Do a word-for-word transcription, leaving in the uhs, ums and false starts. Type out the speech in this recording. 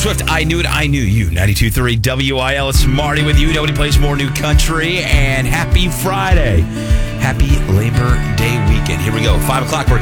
Swift, I Knew It, I Knew You. ninety-two point three W I L. It's Marty with you. Nobody plays more new country. And happy Friday. Happy Labor Day weekend. Here we go. Five o'clock. We're